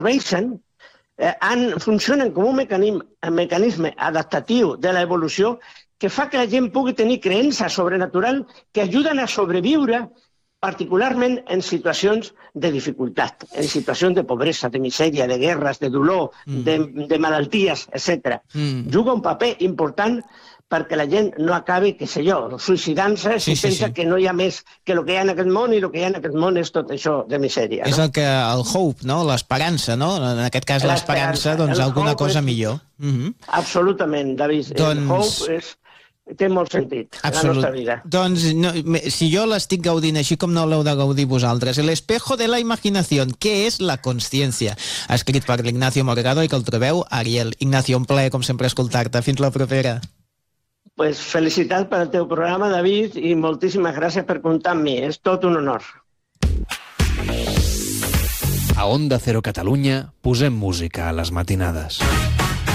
serveixen funcionen com un mecanisme adaptatiu de l'evolució que fa que la gent pugui tenir creences sobrenaturals que ajuden a sobreviure particularment en situacions de dificultat, en situacions de pobresa, de misèria, de guerres, de dolor, de malalties, etc. Juga un paper important perquè la gent no acabi, què sé jo, suïcidant-se si pensa que no hi ha més que el que hi ha en aquest món, i el que hi ha en aquest món és tot això de misèria. És el hope, no? L'esperança, no? En aquest cas l'esperança, doncs alguna cosa millor. Absolutament, David. El hope té molt sentit en la nostra vida. Doncs si jo l'estic gaudint així com no l'heu de gaudir vosaltres. El espejo de la imaginación. Què és la consciència? Escrit per l'Ignacio Morgado i que el trobeu a Ariel. Ignacio, un plaer, com sempre, escoltar-te. Fins la propera. Pues felicitats per al teu programa, David, i moltíssimes gràcies per comptar amb mi. És tot un honor. A Onda Cero Catalunya posem música a les matinades.